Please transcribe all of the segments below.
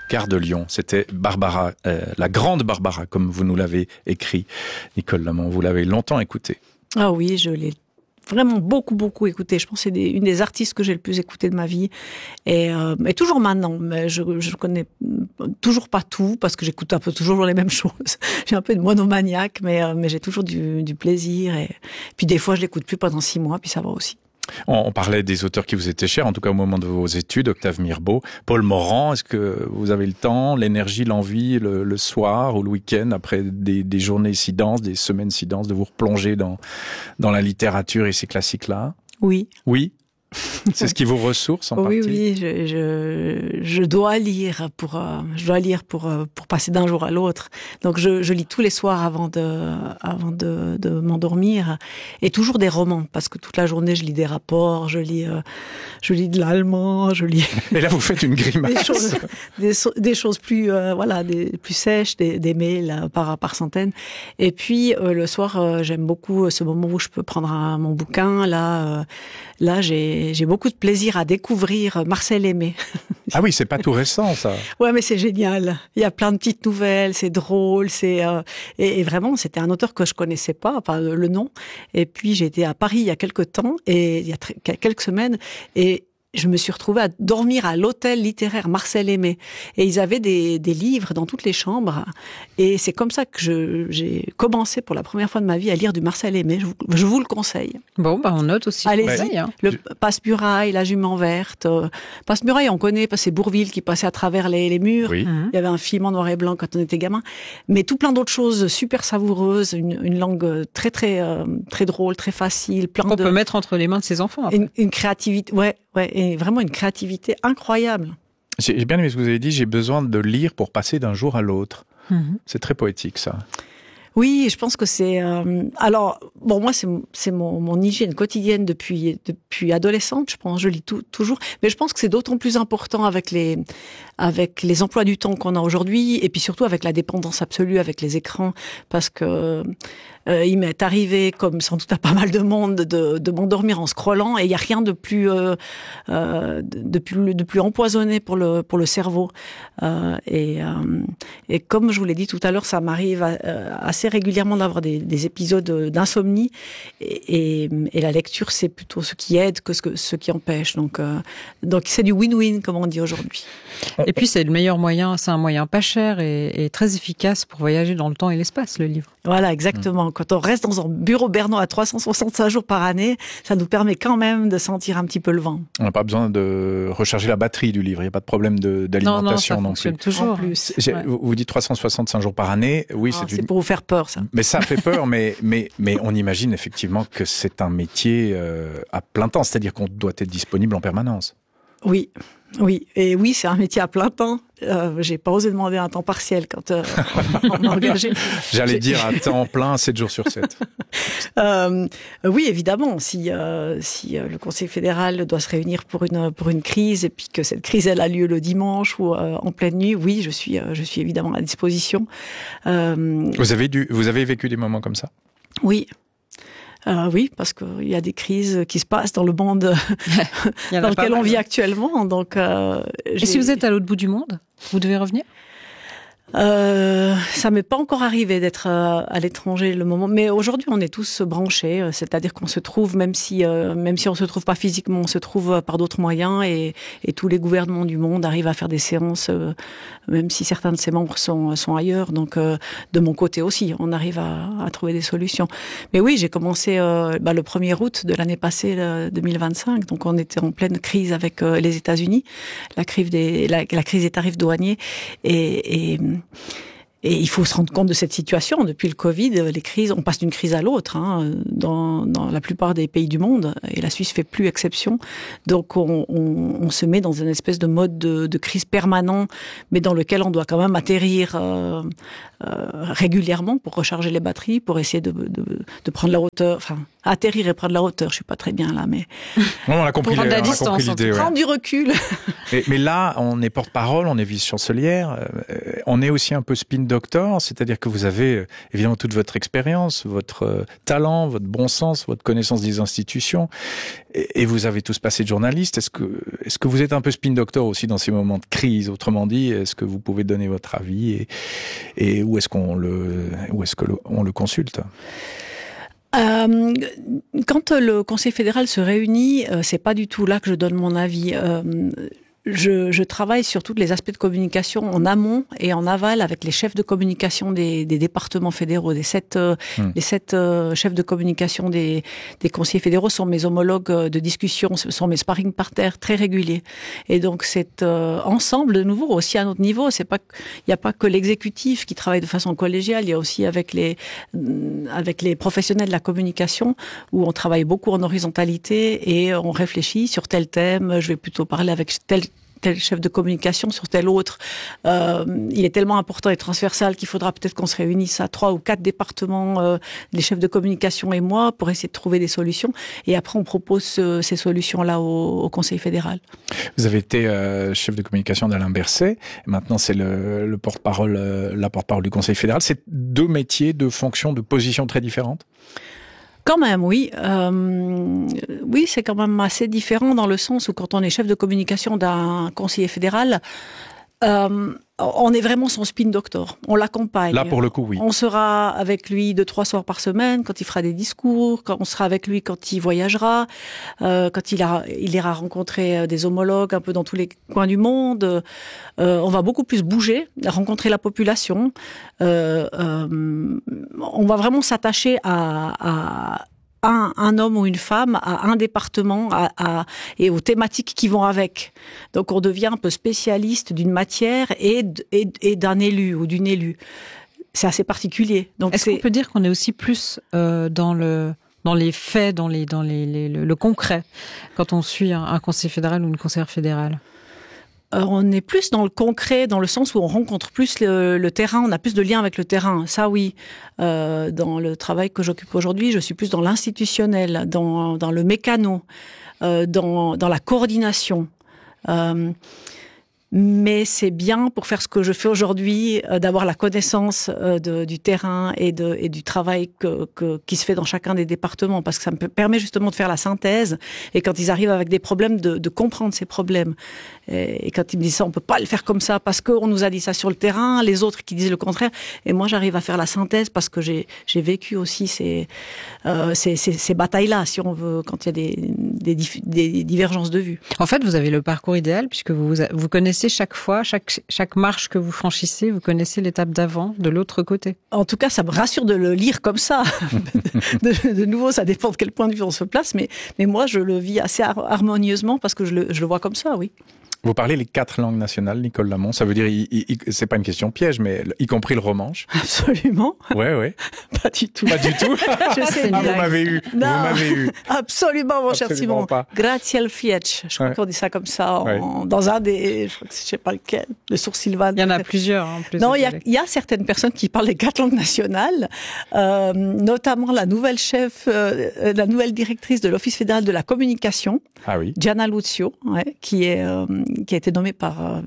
Gare de Lyon. C'était Barbara, la grande Barbara, comme vous nous l'avez écrit. Nicole Lamont, vous l'avez longtemps écoutée. Ah oui, je l'ai vraiment beaucoup écouté. Je pense que c'est une des artistes que j'ai le plus écouté de ma vie. Et toujours maintenant, mais je connais toujours pas tout, parce que j'écoute un peu toujours les mêmes choses. J'ai un peu de monomaniaque, mais j'ai toujours du plaisir. Et puis des fois, je l'écoute plus pendant 6 mois, puis ça va aussi. On parlait des auteurs qui vous étaient chers, en tout cas au moment de vos études, Octave Mirbeau, Paul Morand. Est-ce que vous avez le temps, l'énergie, l'envie, le soir ou le week-end, après des journées si denses, des semaines si denses, de vous replonger dans la littérature et ces classiques-là? Oui. Oui. C'est ce qui vous ressource en partie? Oui, je dois lire pour passer d'un jour à l'autre. Donc je lis tous les soirs avant de m'endormir, et toujours des romans, parce que toute la journée je lis des rapports, je lis de l'allemand, je lis. Et là vous faites une grimace. des choses plus plus sèches, des mails par centaines. Et puis le soir, j'aime beaucoup ce moment où je peux prendre mon bouquin. Là j'ai beaucoup de plaisir à découvrir Marcel Aimé. Ah oui, c'est pas tout récent, ça. Ouais, mais c'est génial. Il y a plein de petites nouvelles, c'est drôle, et vraiment, c'était un auteur que je connaissais pas, enfin, le nom. Et puis, j'ai été à Paris il y a quelques temps, et il y a quelques semaines, et je me suis retrouvée à dormir à l'hôtel littéraire Marcel Aimé. Et ils avaient des livres dans toutes les chambres. Et c'est comme ça que j'ai commencé pour la première fois de ma vie à lire du Marcel Aimé. Je vous le conseille. Bon, on note aussi. Allez-y. Le Passe-Muraille, La Jument Verte. Passe-Muraille, on connaît, parce que c'est Bourvil qui passait à travers les murs. Oui. Il y avait un film en noir et blanc quand on était gamin. Mais tout plein d'autres choses super savoureuses, une langue très drôle, très facile. On peut mettre entre les mains de ses enfants. Une créativité, ouais, et vraiment une créativité incroyable. J'ai bien aimé ce que vous avez dit, j'ai besoin de lire pour passer d'un jour à l'autre. C'est très poétique, ça. Oui, je pense que c'est... alors, bon, moi, c'est mon hygiène quotidienne depuis adolescente. Je pense, je lis toujours. Mais je pense que c'est d'autant plus important avec les emplois du temps qu'on a aujourd'hui, et puis surtout avec la dépendance absolue avec les écrans, parce que il m'est arrivé, comme sans doute à pas mal de monde, de m'endormir en scrollant, et il y a rien de plus empoisonné pour le cerveau. Et comme je vous l'ai dit tout à l'heure, ça m'arrive assez régulièrement d'avoir des épisodes d'insomnie, et la lecture, c'est plutôt ce qui aide que ce qui empêche. Donc c'est du win-win, comme on dit aujourd'hui. Et puis c'est le meilleur moyen, c'est un moyen pas cher et très efficace pour voyager dans le temps et l'espace, le livre. Voilà, exactement. Quand on reste dans un bureau bernois à 365 jours par année, ça nous permet quand même de sentir un petit peu le vent. On n'a pas besoin de recharger la batterie du livre, il n'y a pas de problème d'alimentation non plus. Toujours. En plus. Vous dites 365 jours par année, oui, c'est pour vous faire peur, ça. Mais ça fait peur, mais on imagine effectivement que c'est un métier à plein temps, c'est-à-dire qu'on doit être disponible en permanence. Oui, et oui, c'est un métier à plein temps. J'ai pas osé demander un temps partiel quand on m'a engagé. J'allais dire à temps plein, 7 jours sur 7. Oui, évidemment, si le Conseil fédéral doit se réunir pour une crise, et puis que cette crise elle a lieu le dimanche ou en pleine nuit, oui, je suis évidemment à disposition. Vous avez vécu des moments comme ça? Oui. Oui, parce qu'il y a des crises qui se passent dans le monde dans lequel on vit actuellement. Donc, et si vous êtes à l'autre bout du monde, vous devez revenir? Ça m'est pas encore arrivé d'être à l'étranger le moment, mais aujourd'hui on est tous branchés, c'est-à-dire qu'on se trouve, même si on se trouve pas physiquement, on se trouve par d'autres moyens, et tous les gouvernements du monde arrivent à faire des séances, même si certains de ses membres sont ailleurs. Donc de mon côté aussi, on arrive à trouver des solutions. Mais oui, j'ai commencé le 1er août de l'année passée, 2025, donc on était en pleine crise avec les États-Unis, la crise des tarifs douaniers, et il faut se rendre compte de cette situation. Depuis le Covid, les crises, on passe d'une crise à l'autre, dans la plupart des pays du monde, et la Suisse fait plus exception. Donc on se met dans une espèce de mode de crise permanent, mais dans lequel on doit quand même atterrir régulièrement pour recharger les batteries, pour essayer de prendre la hauteur, enfin atterrir et prendre la hauteur. Je suis pas très bien là, mais on a compris prendre la distance, l'idée, prendre du recul. Mais là, on est porte-parole, on est vice-chancelière, on est aussi un peu spin doctor, c'est-à-dire que vous avez évidemment toute votre expérience, votre talent, votre bon sens, votre connaissance des institutions, et vous avez tous passé de journaliste. Est-ce que vous êtes un peu spin doctor aussi dans ces moments de crise? Autrement dit, est-ce que vous pouvez donner votre avis et où est-ce qu'on le consulte? Quand le Conseil fédéral se réunit, c'est pas du tout là que je donne mon avis. Je travaille sur tous les aspects de communication en amont et en aval avec les chefs de communication des départements fédéraux. Les sept chefs de communication des conseillers fédéraux sont mes homologues de discussion, sont mes sparring partners très réguliers. Et donc c'est ensemble, de nouveau, aussi à notre niveau. Il n'y a pas que l'exécutif qui travaille de façon collégiale. Il y a aussi avec les professionnels de la communication où on travaille beaucoup en horizontalité et on réfléchit sur tel thème. Je vais plutôt parler avec tel chef de communication sur tel autre. Il est tellement important et transversal qu'il faudra peut-être qu'on se réunisse à 3 ou 4 départements, les chefs de communication et moi, pour essayer de trouver des solutions. Et après, on propose ces solutions-là au Conseil fédéral. Vous avez été chef de communication d'Alain Berset. Maintenant, c'est la porte-parole du Conseil fédéral. C'est 2 métiers, 2 fonctions, 2 positions très différentes? Quand même, oui. Oui, c'est quand même assez différent dans le sens où quand on est chef de communication d'un conseiller fédéral, on est vraiment son spin doctor. On l'accompagne. Là, pour le coup, oui. On sera avec lui 2-3 soirs par semaine quand il fera des discours, quand on sera avec lui quand il voyagera, quand il ira rencontrer des homologues un peu dans tous les coins du monde. On va beaucoup plus bouger, rencontrer la population. On va vraiment s'attacher à un homme ou une femme, à un département et aux thématiques qui vont avec. Donc on devient un peu spécialiste d'une matière et d'un élu ou d'une élue. C'est assez particulier. Donc est-ce qu'on peut dire qu'on est aussi plus dans les faits, dans le concret, quand on suit un conseiller fédéral ou une conseillère fédérale? On est plus dans le concret, dans le sens où on rencontre plus le terrain, on a plus de liens avec le terrain. Ça, oui. Dans le travail que j'occupe aujourd'hui, je suis plus dans l'institutionnel, dans le mécano, dans la coordination. Mais c'est bien pour faire ce que je fais aujourd'hui, d'avoir la connaissance du terrain et du travail qui se fait dans chacun des départements, parce que ça me permet justement de faire la synthèse, et quand ils arrivent avec des problèmes, de comprendre ces problèmes. Et quand ils me disent ça, on peut pas le faire comme ça, parce qu'on nous a dit ça sur le terrain, les autres qui disent le contraire, et moi j'arrive à faire la synthèse, parce que j'ai vécu aussi ces batailles-là, si on veut, quand il y a des divergences de vues. En fait, vous avez le parcours idéal, puisque vous connaissez chaque fois, chaque marche que vous franchissez, vous connaissez l'étape d'avant, de l'autre côté. En tout cas, ça me rassure de le lire comme ça. De nouveau, ça dépend de quel point de vue on se place, mais moi, je le vis assez harmonieusement parce que je le vois comme ça, oui. Vous parlez les 4 langues nationales, Nicole Lamont. Ça veut dire, c'est pas une question piège, mais y compris le romanche. Absolument. Ouais. Pas du tout. Pas du tout. Je sais. Vous m'avez eu. Non, vous m'avez eu. Absolument, mon cher Simon. Pas. Grazie al fiec. Je crois qu'on dit ça comme ça dans un des, je crois que je sais pas lequel, le Sourd-Sylvain. Il y en a plusieurs. Non, il y a certaines personnes qui parlent les 4 langues nationales, notamment la nouvelle la nouvelle directrice de l'Office fédéral de la communication. Ah oui. Gianna Luzio, qui a été nommée par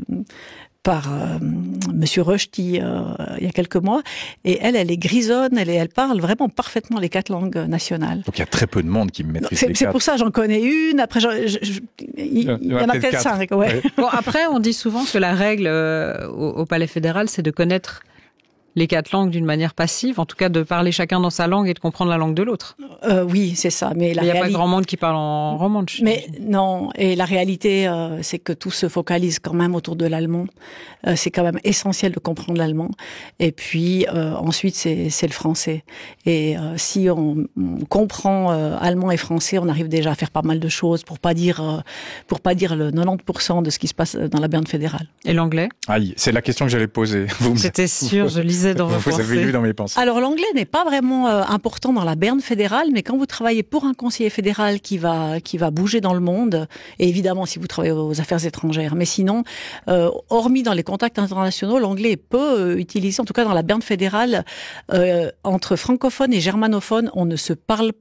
Monsieur Rushdie il y a quelques mois, et elle est grisonne, elle parle vraiment parfaitement les 4 langues nationales. Donc il y a très peu de monde qui maîtrise les 4. C'est pour ça j'en connais une. Après, il y en a peut-être 5. Ouais. Bon, après, on dit souvent que la règle au Palais fédéral, c'est de connaître les 4 langues d'une manière passive, en tout cas de parler chacun dans sa langue et de comprendre la langue de l'autre. Oui, c'est ça. Mais il n'y a pas grand monde qui parle en romanche. Mais non, et la réalité, c'est que tout se focalise quand même autour de l'allemand. C'est quand même essentiel de comprendre l'allemand. Et puis ensuite, c'est le français. Et si on comprend allemand et français, on arrive déjà à faire pas mal de choses, pour pas dire le 90% de ce qui se passe dans la Berne fédérale. Et l'anglais ? Aïe, c'est la question que j'allais poser. J'étais sûre, je lisais dans vos pensées. Vous avez lu dans mes pensées. Alors l'anglais n'est pas vraiment important dans la Berne fédérale, mais quand vous travaillez pour un conseiller fédéral qui va bouger dans le monde, et évidemment si vous travaillez aux affaires étrangères, mais sinon, hormis dans les contacts internationaux, l'anglais est peu utilisé, en tout cas dans la Berne fédérale, entre francophones et germanophones, on ne se parle